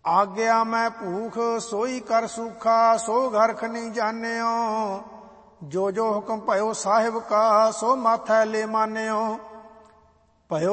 आग्या मैं भूख सोई कर सूखा, सो घरख नहीं जान्यो। जो जो हुक्म भयो साहिब का, सो माथै ले मान्यो।